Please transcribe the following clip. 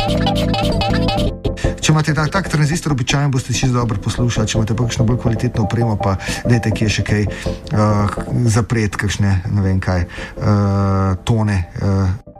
Če imate tak tranzistor običajen, boste čisto dobro poslušali, če imate pa kakšno bolj kvalitetno opremo, pa dajte kje še kaj zapret, kakšne, ne vem kaj, tone